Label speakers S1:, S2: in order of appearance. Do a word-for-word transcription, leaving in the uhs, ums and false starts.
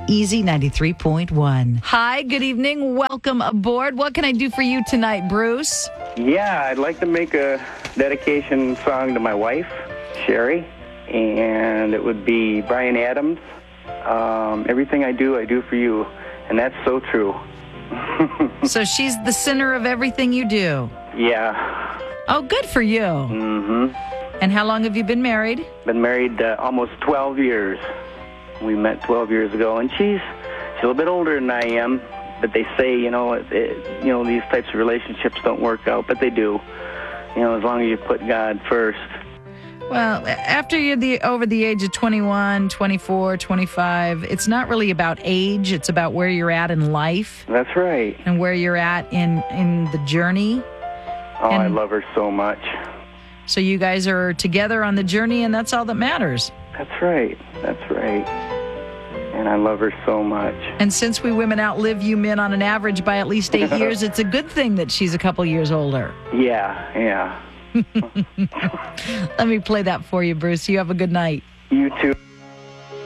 S1: Easy ninety-three point one. Hi, good evening. Welcome aboard. What can I do for you tonight, Bruce?
S2: Yeah, I'd like to make a dedication song to my wife, Sherry, and it would be Bryan Adams. Um, everything I do, I do for you, and that's so true.
S1: So she's the center of everything you do.
S2: Yeah.
S1: Oh, good for you.
S2: Mm-hmm.
S1: And how long have you been married?
S2: Been married uh, almost twelve years. We met twelve years ago, and she's, she's a little bit older than I am, but they say, you know, it, it, you know, these types of relationships don't work out, but they do. You know, as long as you put God first.
S1: Well, after you're the over the age of twenty-one, twenty-four, twenty-five, it's not really about age. It's about where you're at in life.
S2: That's right.
S1: And where you're at in, in the journey.
S2: Oh,
S1: and
S2: I love her so much.
S1: So you guys are together on the journey, and that's all that matters.
S2: That's right. That's right. And I love her so much.
S1: And since we women outlive you men on an average by at least eight years, it's a good thing that she's a couple years older.
S2: Yeah, yeah.
S1: Let me play that for you, Bruce. You have a good night.
S2: You too.